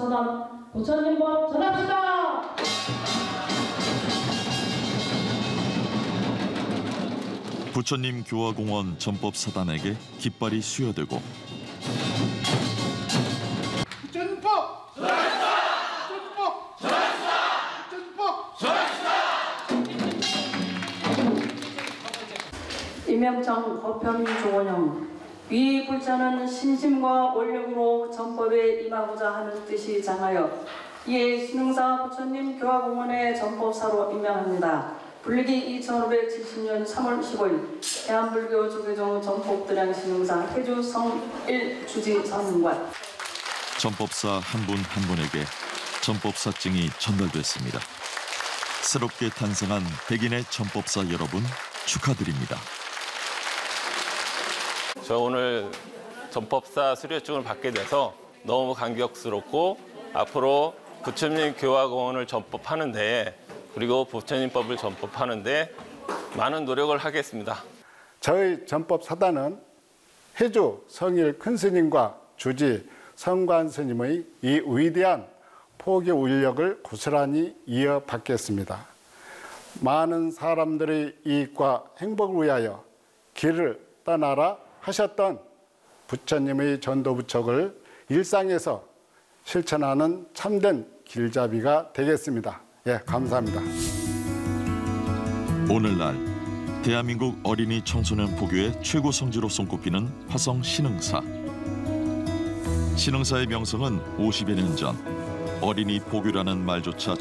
전법사단 부처님법 전합시다. 부처님 교화공원 전법사단에게 깃발이 수여되고 부처님법 전합시다! 부처님법 전합시다! 부처님법 전합시다! 이명창 법현 조원영 위 불자는 신심과 원력으로 전법에 임하고자 하는 뜻이 장하여 이에 신흥사 부처님 교화공원의 전법사로 임명합니다. 불리기 2570년 3월 15일 대한불교 조계종 전법도량 신흥사 해주 성일 주지 선관 전법사 한 분 한 분에게 전법사증이 전달됐습니다. 새롭게 탄생한 백인의 전법사 여러분 축하드립니다. 저 오늘 전법사 수료증을 받게 돼서 너무 감격스럽고 앞으로 부처님 교화공원을 전법하는데 그리고 부처님법을 전법하는데 많은 노력을 하겠습니다. 저희 전법사단은 해주 성일 큰스님과 주지 성관 스님의 이 위대한 포교 울력을 고스란히 이어받겠습니다. 많은 사람들의 이익과 행복을 위하여 길을 떠나라 하셨던 부처님의 전도부척을 일상에서 실천하는 참된 길잡이가 되겠습니다. 예, 감사합니다. 오늘날 대한민국 어린이 청소년 포교의 최고 성지로 손꼽히는 화성 신흥사. 신흥사의 명성은 50여 년 전 어린이 포교라는 말조차